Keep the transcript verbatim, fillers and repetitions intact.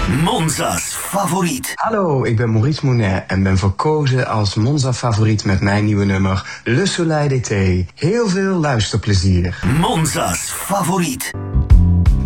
Monza's favoriet. Hallo, ik ben Maurice Mounet en ben verkozen als Monza favoriet met mijn nieuwe nummer Le Soleil d'été. Heel veel luisterplezier. Monza's favoriet.